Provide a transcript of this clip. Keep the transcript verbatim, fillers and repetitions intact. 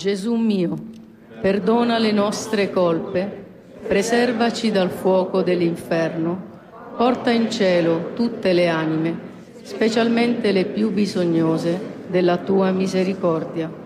Gesù mio, perdona le nostre colpe, preservaci dal fuoco dell'inferno, porta in cielo tutte le anime, specialmente le più bisognose della tua misericordia.